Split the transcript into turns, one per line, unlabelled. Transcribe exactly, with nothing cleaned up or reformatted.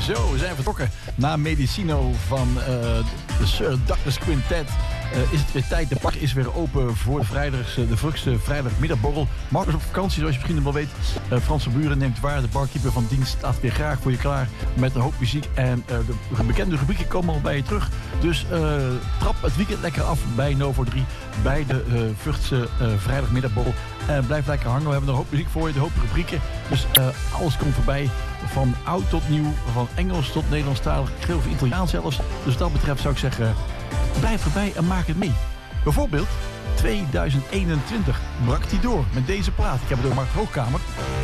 Zo, we zijn vertrokken na Medicino van uh, de Sir Douglas Quintet. Uh, is het weer tijd. De park is weer open voor de vrijdags, de Vrugse vrijdagmiddagborrel. Marcus op vakantie, zoals je misschien wel weet. Uh, Frans van Buren neemt waar. De barkeeper van dienst staat weer graag voor je klaar met een hoop muziek. En uh, de bekende rubrieken komen al bij je terug. Dus uh, trap het weekend lekker af bij Novo drie. Bij de uh, Vrugse uh, vrijdagmiddagborrel. Uh, blijf lekker hangen. We hebben nog een hoop muziek voor je. De hoop rubrieken. Dus uh, alles komt voorbij. Van oud tot nieuw. Van Engels tot Nederlandstalig. Ik geloof Italiaans zelfs. Dus wat dat betreft zou ik zeggen, blijf erbij en maak het mee. Bijvoorbeeld tweeduizend eenentwintig brak hij door met deze plaat. Ik heb het door Mark Hoogkamer.